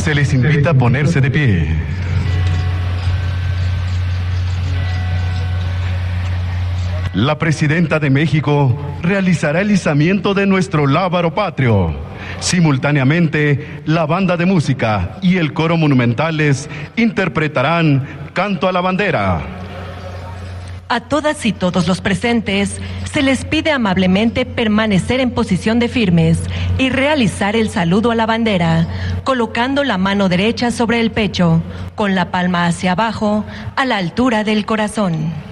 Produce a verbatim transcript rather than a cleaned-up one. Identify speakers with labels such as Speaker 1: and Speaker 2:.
Speaker 1: Se les invita a ponerse de pie. La presidenta de México realizará el izamiento de nuestro lábaro patrio. Simultáneamente, la banda de música y el coro monumentales interpretarán Canto a la Bandera.
Speaker 2: A todas y todos los presentes se les pide amablemente permanecer en posición de firmes y realizar el saludo a la bandera, colocando la mano derecha sobre el pecho, con la palma hacia abajo, a la altura del corazón.